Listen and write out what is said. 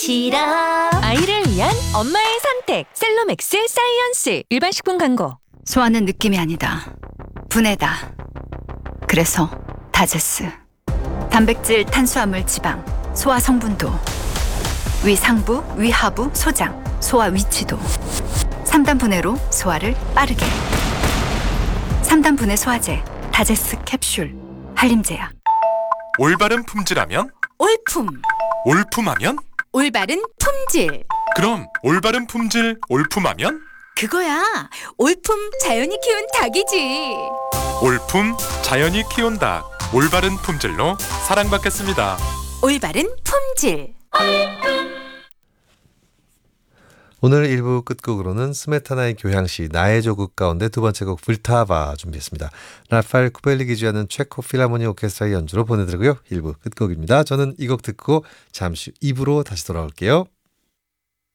시럽. 아이를 위한 엄마의 선택 셀로맥스 사이언스. 일반 식품 광고. 소화는 느낌이 아니다. 분해다. 그래서 다제스. 단백질, 탄수화물, 지방, 소화 성분도, 위 상부, 위 하부, 소장, 소화 위치도. 3단 분해로 소화를 빠르게. 3단 분해 소화제, 다제스 캡슐, 한림제약. 올바른 품질하면? 올품. 올품하면? 올바른 품질. 그럼 올바른 품질 올품하면? 그거야. 올품 자연이 키운 닭이지. 올품 자연이 키운 닭. 올바른 품질로 사랑받겠습니다. 올바른 품질. 오늘 1부 끝곡으로는 스메타나의 교향시 나의 조국 가운데 두 번째 곡 불타바 준비했습니다. 라파엘 쿠벨리 기주하는 체코 필하모니 오케스트라의 연주로 보내드리고요. 1부 끝곡입니다. 저는 이 곡 듣고 잠시 후 2부로 다시 돌아올게요.